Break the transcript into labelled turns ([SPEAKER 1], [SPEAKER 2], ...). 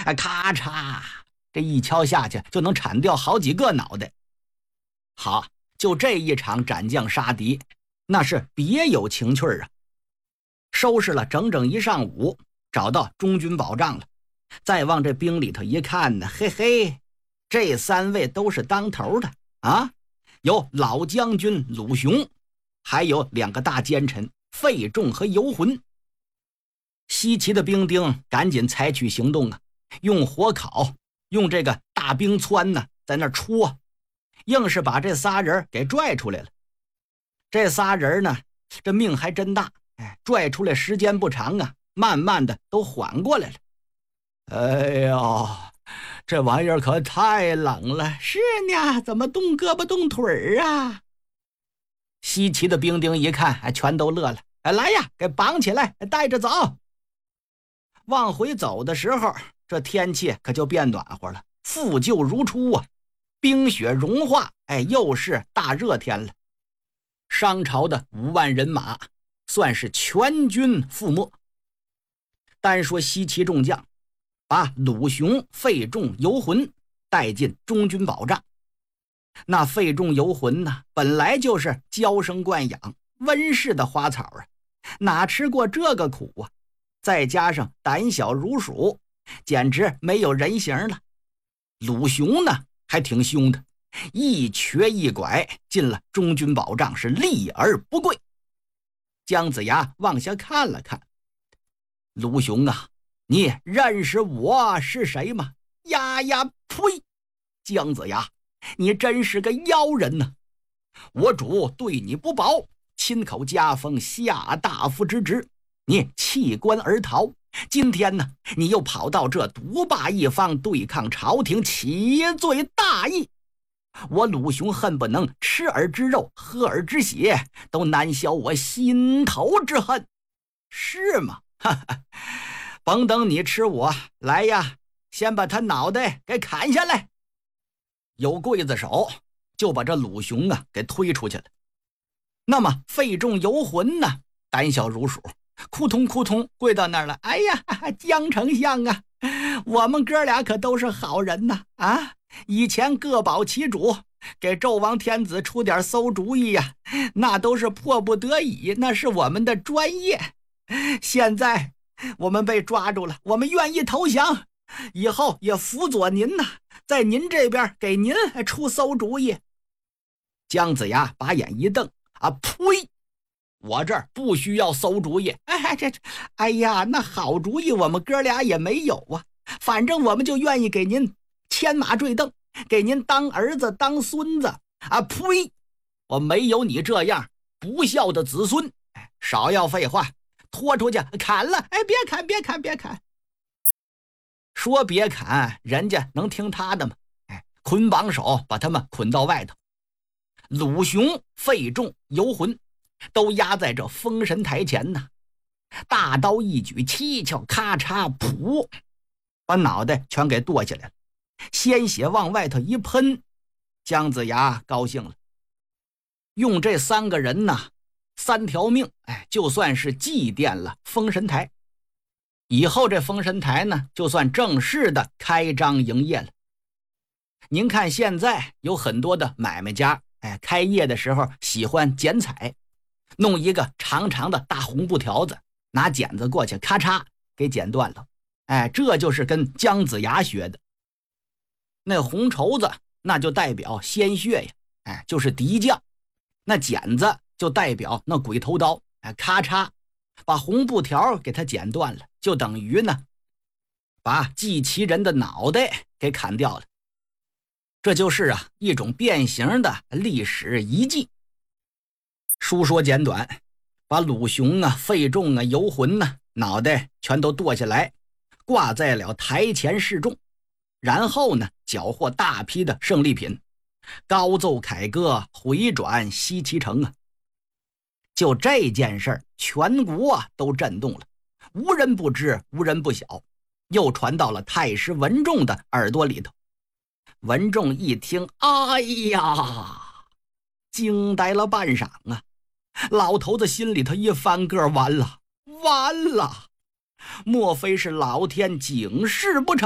[SPEAKER 1] 咔嚓，这一敲下去就能铲掉好几个脑袋。好，就这一场斩将杀敌，那是别有情趣啊！收拾了整整一上午，找到中军保障了，再往这兵里头一看呢，嘿嘿，这3位都是当头的啊，有老将军鲁雄，还有2个大奸臣费仲和游魂。西岐的兵丁赶紧采取行动啊，用火烤，用这个大冰湍呢，在那戳，硬是把这仨人给拽出来了。这仨人呢，这命还真大，拽出来时间不长啊，慢慢的都缓过来了。哎呀，这玩意儿可太冷了。是呢，怎么动胳膊动腿啊？西岐的兵丁一看，全都乐了。来呀，给绑起来，带着走。往回走的时候，这天气可就变暖和了，复旧如初啊，冰雪融化，又是大热天了。商朝的5万人马算是全军覆没。单说西岐众将，把鲁雄、费仲、游魂带进中军保障。那费仲、游魂呢，本来就是娇生惯养、温室的花草啊，哪吃过这个苦啊？再加上胆小如鼠，简直没有人形了。鲁雄呢，还挺凶的，一瘸一拐进了中军保障，是立而不跪。姜子牙往下看了看，鲁雄啊，你认识我是谁吗？呀呀呸！姜子牙，你真是个妖人呐！我主对你不薄，亲口加封下大夫之职，你弃官而逃。今天呢，你又跑到这独霸一方，对抗朝廷，岂罪大义。我鲁雄恨不能吃尔之肉，喝尔之血，都难消我心头之恨，是吗？哈哈，甭等你吃我，来呀，先把他脑袋给砍下来。有刽子手就把这鲁雄啊给推出去了。那么费仲、游魂呢，胆小如鼠，扑通扑通跪到那儿了。哎呀，姜丞相啊，我们哥俩可都是好人呐！啊，以前各保其主，给纣王天子出点馊主意呀，那都是迫不得已，那是我们的专业。现在我们被抓住了，我们愿意投降，以后也辅佐您呐，在您这边给您出馊主意。姜子牙把眼一瞪，啊呸！我这儿不需要馊主意。哎呀，那好主意我们哥俩也没有啊，反正我们就愿意给您牵马坠镫，给您当儿子当孙子啊！呸！我没有你这样不孝的子孙。少要废话，拖出去砍了。别砍别砍别砍！说别砍，人家能听他的吗？捆绑手把他们捆到外头。鲁雄、费仲、游魂都压在这封神台前呢，大刀一举，七巧咔嚓噗，把脑袋全给剁下来了，鲜血往外头一喷。姜子牙高兴了，用这3个人呢，3条命，就算是祭奠了封神台。以后这封神台呢，就算正式的开张营业了。您看现在有很多的买卖家，开业的时候喜欢剪彩，弄一个长长的大红布条子，拿剪子过去咔嚓给剪断了。这就是跟姜子牙学的。那红绸子那就代表鲜血呀，就是敌将。那剪子就代表那鬼头刀，咔嚓把红布条给他剪断了，就等于呢把祭旗人的脑袋给砍掉了。这就是一种变形的历史遗迹。书说简短，把鲁雄费仲游魂脑袋全都剁下来，挂在了台前示众，然后呢缴获大批的胜利品，高奏凯歌，回转西岐城啊。就这件事儿，全国都震动了，无人不知，无人不晓，又传到了太师文仲的耳朵里头。文仲一听，哎呀，惊呆了半晌啊！老头子心里头一翻个，完了，莫非是老天警示不成？